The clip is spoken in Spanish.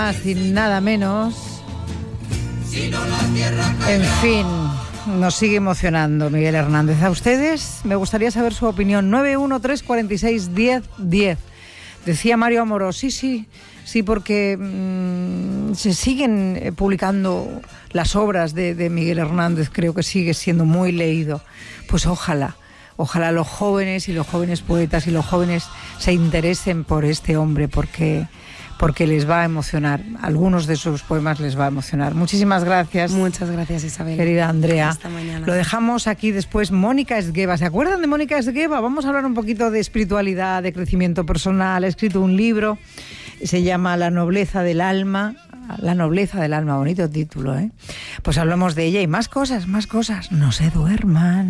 Más y nada menos. En fin, nos sigue emocionando Miguel Hernández. A ustedes me gustaría saber su opinión. 913461010. Decía Mario Amorós, sí, porque se siguen publicando las obras de Miguel Hernández. Creo que sigue siendo muy leído. Pues ojalá los jóvenes y los jóvenes poetas y los jóvenes se interesen por este hombre, porque les va a emocionar. Algunos de sus poemas les va a emocionar. Muchísimas gracias. Muchas gracias, Isabel. Querida Andrea. Hasta mañana. Lo dejamos aquí después. Mónica Esgueva. ¿Se acuerdan de Mónica Esgueva? Vamos a hablar un poquito de espiritualidad, de crecimiento personal. Ha escrito un libro, se llama La nobleza del alma. La nobleza del alma, bonito título, ¿eh? Pues hablamos de ella y más cosas. No se duerman.